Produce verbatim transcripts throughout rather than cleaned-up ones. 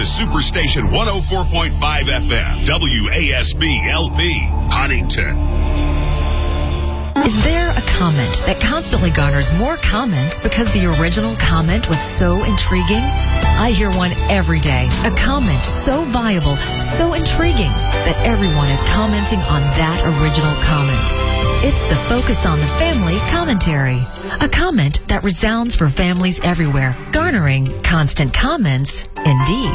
is Superstation one oh four point five F M, W A S B L P, Huntington. Is there a comment that constantly garners more comments because the original comment was so intriguing? I hear one every day. A comment so viable, so intriguing, that everyone is commenting on that original comment. It's the Focus on the Family commentary. A comment that resounds for families everywhere, garnering constant comments indeed.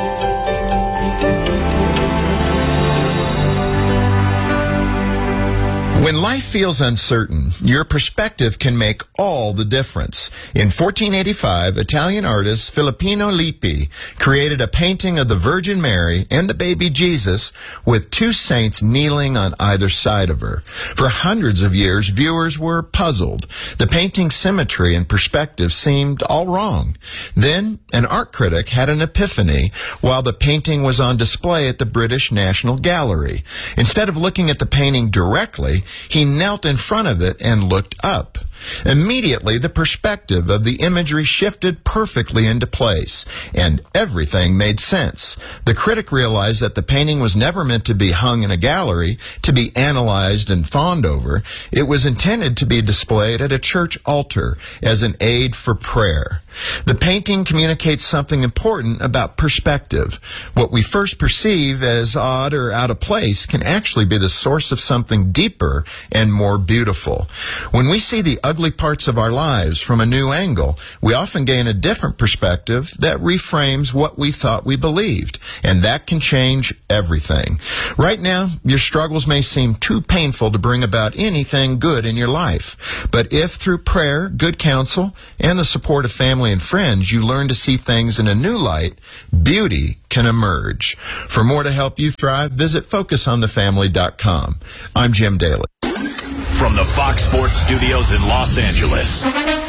When life feels uncertain, your perspective can make all the difference. In fourteen eighty-five, Italian artist Filippino Lippi created a painting of the Virgin Mary and the baby Jesus with two saints kneeling on either side of her. For hundreds of years, viewers were puzzled. The painting's symmetry and perspective seemed all wrong. Then, an art critic had an epiphany while the painting was on display at the British National Gallery. Instead of looking at the painting directly, he knelt in front of it and looked up. Immediately, the perspective of the imagery shifted perfectly into place, and everything made sense. The critic realized that the painting was never meant to be hung in a gallery, to be analyzed and fawned over. It was intended to be displayed at a church altar as an aid for prayer. The painting communicates something important about perspective. What we first perceive as odd or out of place can actually be the source of something deeper and more beautiful. When we see the ugly parts of our lives from a new angle, we often gain a different perspective that reframes what we thought we believed, and that can change everything. Right now, your struggles may seem too painful to bring about anything good in your life, but if through prayer, good counsel, and the support of family and friends, you learn to see things in a new light, beauty can emerge. For more to help you thrive, visit focus on the family dot com. I'm Jim Daly. From the Fox Sports Studios in Los Angeles,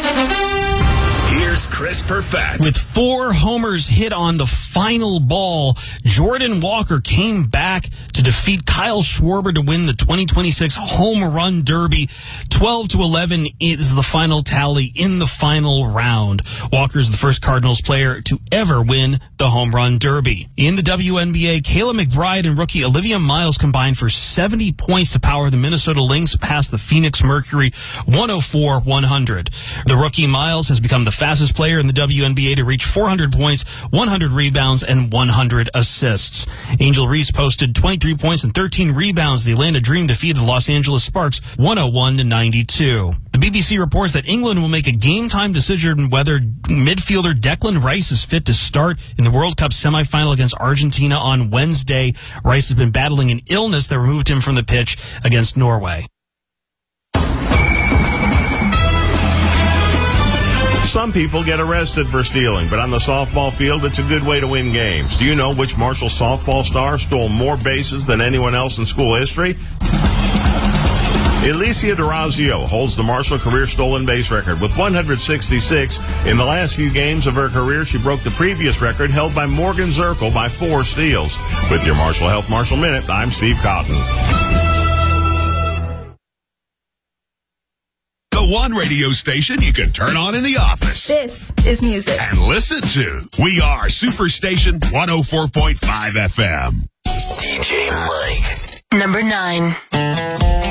here's Chris Perfett. With four homers hit on the final ball, Jordan Walker came back to defeat Kyle Schwarber to win the twenty twenty-six Home Run Derby. twelve to eleven is the final tally in the final round. Walker is the first Cardinals player to ever win the Home Run Derby. In the W N B A, Kayla McBride and rookie Olivia Miles combined for seventy points to power the Minnesota Lynx past the Phoenix Mercury one oh four one hundred. The rookie Miles has become the fastest player in the W N B A to reach four hundred points, one hundred rebounds, and one hundred assists. Angel Reese posted twenty-three points and thirteen rebounds. The Atlanta Dream defeated the Los Angeles Sparks one oh one to ninety-two. The B B C reports that England will make a game-time decision whether midfielder Declan Rice is fit to start in the World Cup semifinal against Argentina on Wednesday. Rice has been battling an illness that removed him from the pitch against Norway. Some people get arrested for stealing, but on the softball field, it's a good way to win games. Do you know which Marshall softball star stole more bases than anyone else in school history? Alicia D'Orazio holds the Marshall career stolen base record with one hundred sixty-six. In the last few games of her career, she broke the previous record held by Morgan Zirkle by four steals. With your Marshall Health Marshall Minute, I'm Steve Cotton. One radio station you can turn on in the office. This is music. And listen to. We are Superstation one oh four point five F M. D J Mike. Number nine.